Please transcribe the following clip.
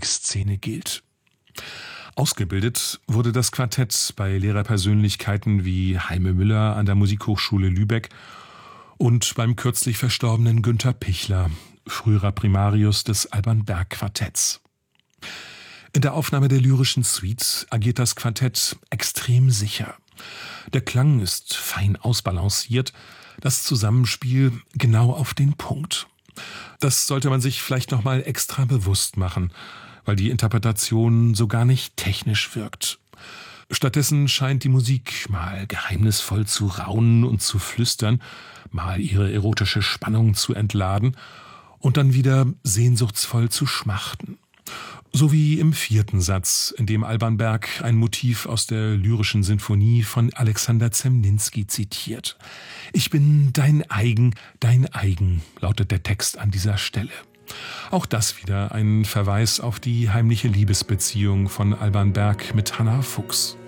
Musikszene gilt. Ausgebildet wurde das Quartett bei Lehrerpersönlichkeiten wie Heime Müller an der Musikhochschule Lübeck und beim kürzlich verstorbenen Günter Pichler, früherer Primarius des Alban Berg Quartetts. In der Aufnahme der lyrischen Suite agiert das Quartett extrem sicher. Der Klang ist fein ausbalanciert, das Zusammenspiel genau auf den Punkt. Das sollte man sich vielleicht nochmal extra bewusst machen, weil die Interpretation so gar nicht technisch wirkt. Stattdessen scheint die Musik mal geheimnisvoll zu raunen und zu flüstern, mal ihre erotische Spannung zu entladen und dann wieder sehnsuchtsvoll zu schmachten. So wie im 4. Satz, in dem Alban Berg ein Motiv aus der lyrischen Sinfonie von Alexander Zemlinsky zitiert. »Ich bin dein Eigen, lautet der Text an dieser Stelle. Auch das wieder ein Verweis auf die heimliche Liebesbeziehung von Alban Berg mit Hannah Fuchs.